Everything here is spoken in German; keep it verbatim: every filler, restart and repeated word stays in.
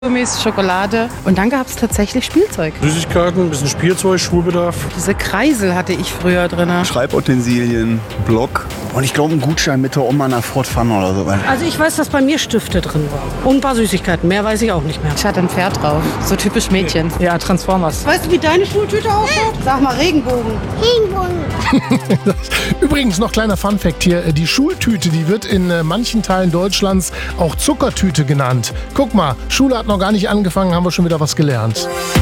Gummis, Schokolade und dann gab es tatsächlich Spielzeug. Süßigkeiten, ein bisschen Spielzeug, Schulbedarf. Diese Kreisel hatte ich früher drin. Schreibutensilien, Block und ich glaube einen Gutschein mit der Oma nach Fort Fun oder so. Also ich weiß, dass bei mir Stifte drin waren und ein paar Süßigkeiten. Mehr weiß ich auch nicht mehr. Ich hatte ein Pferd drauf, so typisch Mädchen. Ja, Transformers. Weißt du, wie deine Schultüte ausschaut? Sag mal Regenbogen. Regenbogen. Übrigens noch kleiner Funfact hier. Die Schultüte, die wird in äh, manchen Teilen Deutschlands auch Zuckertüte genannt. Guck mal, Schule hat noch gar nicht angefangen, haben wir schon wieder was gelernt.